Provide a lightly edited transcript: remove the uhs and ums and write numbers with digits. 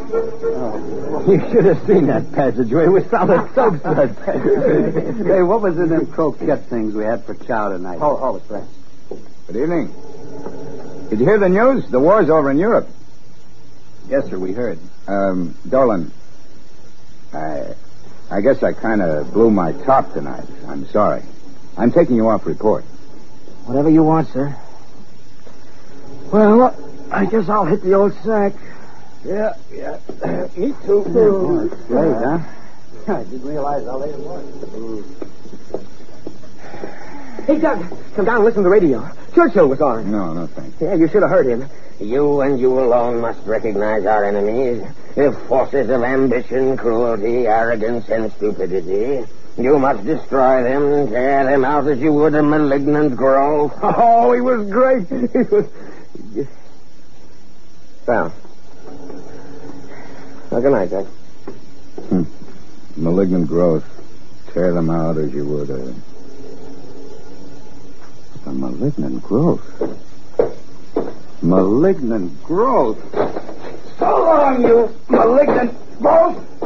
Oh, you should have seen that passageway. It was solid soapsuds. Hey, what was in them croquette things we had for chow tonight? Hold it, Frank. Good evening. Did you hear the news? The war's over in Europe. Yes, sir, we heard. Dolan, I guess I kind of blew my top tonight. I'm sorry. I'm taking you off report. Whatever you want, sir. Well, I guess I'll hit the old sack. Yeah. Me too. Oh, it's late, huh? I didn't realize how late it was. Hey, Doug, come down and listen to the radio. Churchill was on. No, thanks. Yeah, you should have heard him. You and you alone must recognize our enemies. The forces of ambition, cruelty, arrogance, and stupidity. You must destroy them, tear them out as you would a malignant growth. Oh, he was great. He was... Well. Well, good night, Doug. Malignant growth. Tear them out as you would a malignant growth. Malignant growth. So long, you malignant growth.